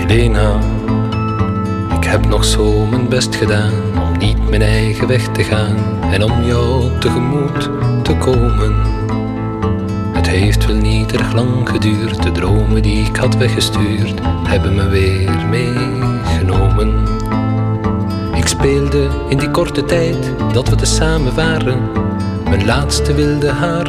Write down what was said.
Helena, ik heb nog zo mijn best gedaan om niet mijn eigen weg te gaan en om jou tegemoet te komen. Het heeft wel niet erg lang geduurd, de dromen die ik had weggestuurd hebben me weer meegenomen. Ik speelde in die korte tijd dat we te samen waren mijn laatste wilde haar